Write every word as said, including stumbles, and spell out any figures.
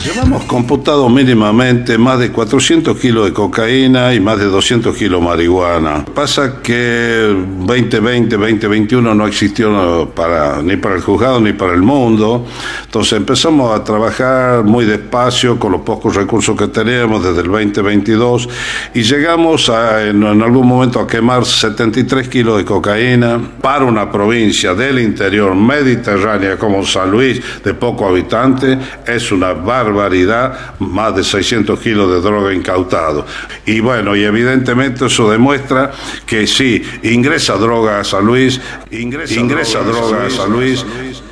Llevamos computado mínimamente más de cuatrocientos kilos de cocaína y más de doscientos kilos de marihuana. Pasa que veinte veinte, veinte veintiuno no existió para, ni para el juzgado ni para el mundo. Entonces empezamos a trabajar muy despacio con los pocos recursos que teníamos desde el veinte veintidós y llegamos a, en, en algún momento a quemar setenta y tres kilos de cocaína para una provincia del interior mediterránea como San Luis, de poco habitante. Es una barbaridad, más de seiscientos kilos de droga incautado. Y bueno, y evidentemente eso demuestra que sí, ingresa droga a San Luis, ingresa, ingresa droga, droga a San Luis,